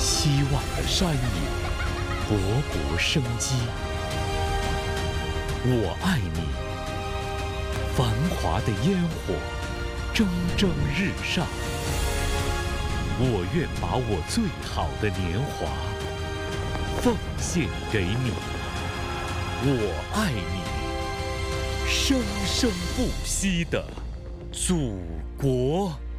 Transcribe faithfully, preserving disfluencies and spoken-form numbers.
希望的山野，勃勃生机。我爱你，繁华的烟火，蒸蒸日上。我愿把我最好的年华奉献给你。我爱你，生生不息的祖国。